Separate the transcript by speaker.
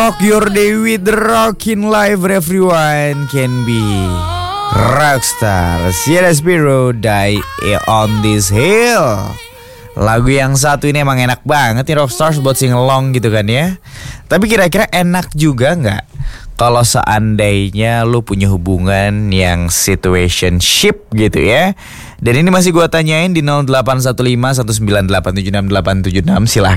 Speaker 1: Rock your day with the rockin' life. Everyone can be rockstar. Sierra Spiro, Die on This Hill. Lagu yang satu ini emang enak banget nih Rockstars buat sing along gitu kan ya. Tapi kira-kira enak juga gak kalau seandainya lu punya hubungan yang situationship gitu ya. Dan ini masih gue tanyain di 0815 198 76 876. Silahkan